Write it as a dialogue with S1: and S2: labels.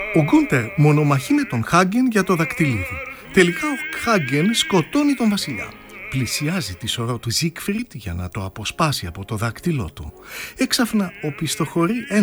S1: Ο Γκούντερ μονομαχεί με τον Χάγκεν για το δακτυλίδι. Τελικά ο Χάγκεν σκοτώνει τον βασιλιά. Πλησιάζει τη σωρό του Ζίγκφριντ για να το αποσπάσει από το δάκτυλό του. Έξαφνα οπισθοχωρεί